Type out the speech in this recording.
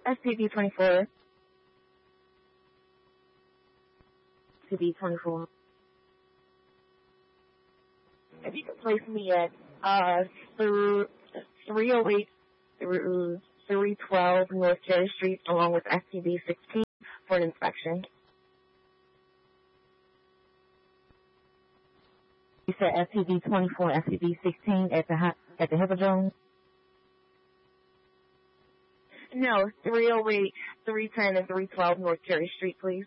SPB 24. SPB 24. If you could place me at 308 through 312 North Cherry Street, along with SPB 16 for an inspection. You said SPB 24, SPB 16 at the Hippodrome? No, 308, 310, and 312 North Cherry Street, please.